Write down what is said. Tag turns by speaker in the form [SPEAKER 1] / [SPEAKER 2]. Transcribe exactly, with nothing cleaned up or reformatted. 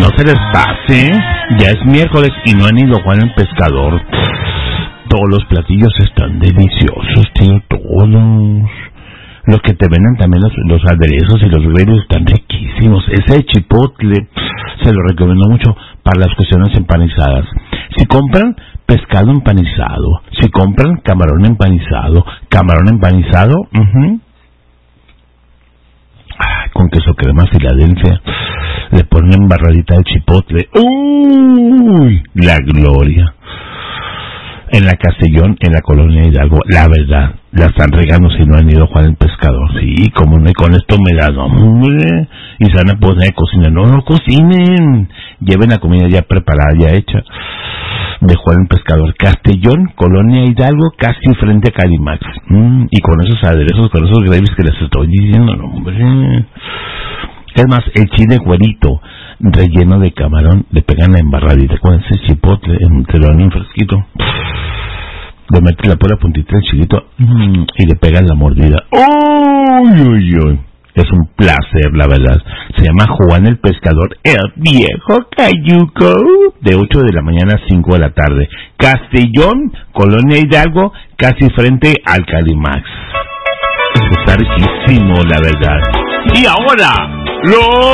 [SPEAKER 1] no se les pase, ya es miércoles y no han ido Juan el Pescador. Todos los platillos están deliciosos, tío, todos. Los que te venden también los, los aderezos y los gravies están riquísimos. Ese chipotle se lo recomiendo mucho para las cuestiones empanizadas. Si compran pescado empanizado, si compran camarón empanizado, camarón empanizado, uh-huh. Ay, con queso crema Filadelfia, le ponen embarradita de chipotle. ¡Uy! La gloria. En la Castellón, en la colonia Hidalgo, la verdad, la están regando si no han ido a Juan el Pescador. Sí, como no, y con esto me da, no, hombre, y se van a poner a cocinar. No, no cocinen, lleven la comida ya preparada, ya hecha, de Juan el Pescador. Castellón, colonia Hidalgo, casi frente a Calimax. Mm, y con esos aderezos, con esos gravies que les estoy diciendo, no, hombre. Es más, el chile güerito, relleno de camarón, le pegan la embarradita con ese chipotle, en telón fresquito. Le mete la pura puntita del chilito mmm, y le pegan la mordida. ¡Uy, uy, uy! Es un placer, la verdad. Se llama Juan el Pescador, el viejo cayuco. De ocho de la mañana a cinco de la tarde. Castellón, colonia Hidalgo, casi frente al Calimax. Está riquísimo, la verdad. Y ahora, los